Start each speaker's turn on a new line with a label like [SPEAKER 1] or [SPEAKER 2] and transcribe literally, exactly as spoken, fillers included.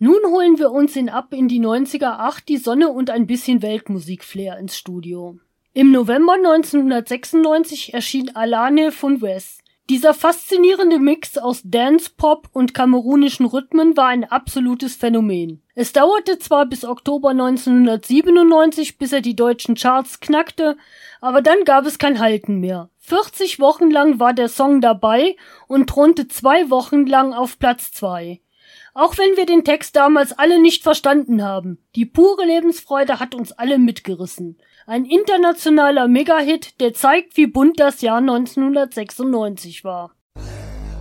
[SPEAKER 1] Nun holen wir uns ihn ab in die neunziger, ach, die Sonne und ein bisschen Weltmusik-Flair ins Studio. Im November neunzehnhundertsechsundneunzig erschien Alane von Wes. Dieser faszinierende Mix aus Dance, Pop und kamerunischen Rhythmen war ein absolutes Phänomen. Es dauerte zwar bis Oktober neunzehnhundertsiebenundneunzig, bis er die deutschen Charts knackte, aber dann gab es kein Halten mehr. vierzig Wochen lang war der Song dabei und thronte zwei Wochen lang auf Platz zwei. Auch wenn wir den Text damals alle nicht verstanden haben, die pure Lebensfreude hat uns alle mitgerissen. Ein internationaler Megahit, der zeigt, wie bunt das Jahr neunzehnhundertsechsundneunzig war.